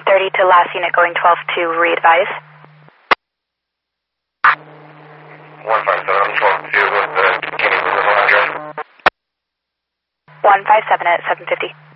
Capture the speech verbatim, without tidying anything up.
thirty to last unit going twelve to re-advise. one five seven, twelve two with the Kenny River address. one five seven at seven fifty.